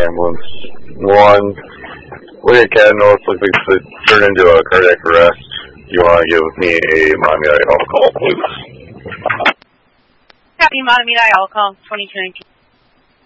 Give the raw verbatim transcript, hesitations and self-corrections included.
ambulance. One, William Cadnos looks like it's turned into a cardiac arrest. You want to give me a Miami Idaho call, please? Copy, Miami Idaho call, twenty-two nineteen.